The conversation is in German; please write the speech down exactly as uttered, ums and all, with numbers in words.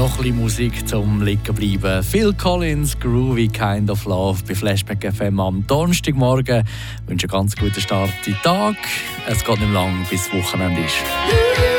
noch ein bisschen Musik zum liegen bleiben. Phil Collins, Groovy Kind of Love bei Flashback F M am Donnerstagmorgen. Ich wünsche einen ganz guten Start in den Tag. Es geht nicht mehr lang, bis Wochenende ist.